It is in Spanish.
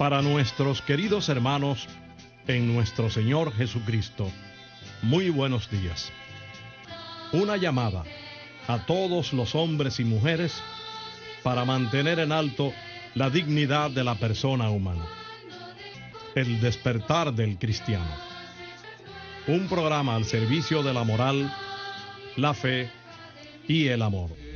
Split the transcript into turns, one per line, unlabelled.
Para nuestros queridos hermanos en nuestro Señor Jesucristo, muy buenos días. Una llamada a todos los hombres y mujeres para mantener en alto la dignidad de la persona humana. El despertar del cristiano. Un programa al servicio de la moral, la fe y el amor.